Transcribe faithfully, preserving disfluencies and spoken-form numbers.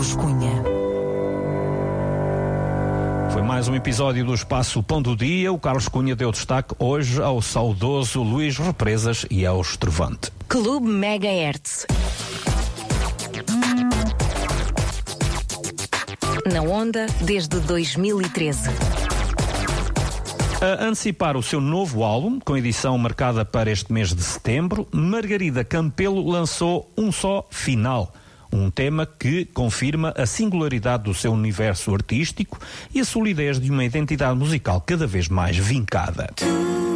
Carlos Cunha. Foi mais um episódio do Espaço Pão do Dia. O Carlos Cunha deu destaque hoje ao saudoso Luís Represas e ao Estrovante. Clube Megahertz. Na onda desde dois mil e treze. A antecipar o seu novo álbum, com edição marcada para este mês de setembro, Margarida Campelo lançou Um Só Final, um tema que confirma a singularidade do seu universo artístico e a solidez de uma identidade musical cada vez mais vincada.